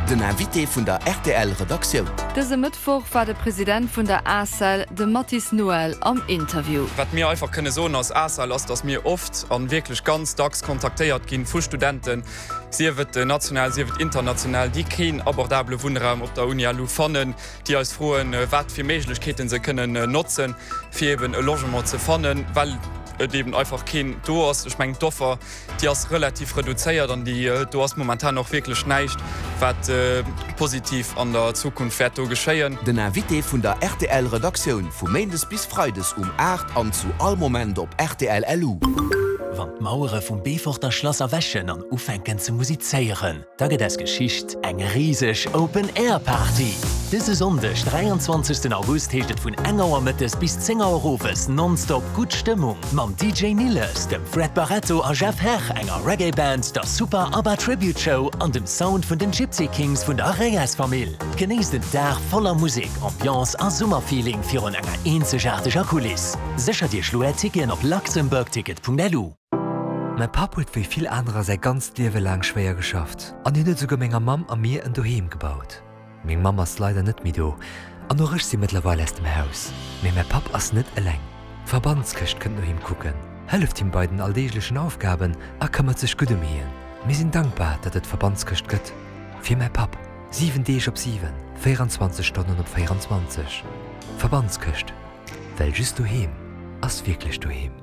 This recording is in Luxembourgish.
Den Invité vun der RTL-Redaktion. Dëse Mittwoch war der Präsident vun der ASL, de Mathis Noël, am Interview. Wat mir einfach kënne so als ASL ass, dats mir oft an wirklich ganz dags kontaktéiert ginn vu Studenten. Sie wird national, sie wird international, die kein abordable Wohnraum op der Uni lo fannen, die als frohen wat für Möglichkeiten sie können nutzen, für eben ein Logement zu fannen, weil eben einfach kein du hast, ich meine Doffer, die ist relativ reduziert und die du hast momentan noch wirklich nicht, was positiv an der Zukunft wird geschehen. Den Invité von der RTL-Redaktion von Montags bis Freitags 8 an zu all Moment op RTL LU. Wann Mauere vum Beforter Schlosser wäschen an ufenken ze musizeieren. Da get es Geschicht eng riesig Open-Air-Party. Dise Sondech 23. August heeschtet vun enger Mittes bis 10 Rofes nonstop gut Stimmung. Mam DJ Niles, dem Fred Barretto a Jeff Hech enger Reggae-Band, der Super ABBA Tribute Show an dem Sound vun den Gypsy Kings vun der Reyes-Familie. Genießt den Tag voller Musik, Ambiance a Summerfeeling fir an enger einzigartiger Kulis. Sicher Dir Schlueticken op luxemburgticket.lu. Mein Pap huet wie viel anderer sei ganz Liewe lang schwer geschafft. An hin sogar ménger Mam an mir en Doheem gebaut. Mg Mama ist leider net mi do, an no rich sie mittlerweile aus dem Haus. Mir mein Pap ass net eleng. Verbandsköcht könnt no him gucken. Helft ihm bei den alldeeglichen Aufgaben, kammert sich gut hien. Mir sind dankbar, dat et Verbandsköcht gëtt. Für mein Pap, 7 Deg op 7, 24 Stunden op 24. Verbandsköcht. Well just du heem, ass wirklich du heem.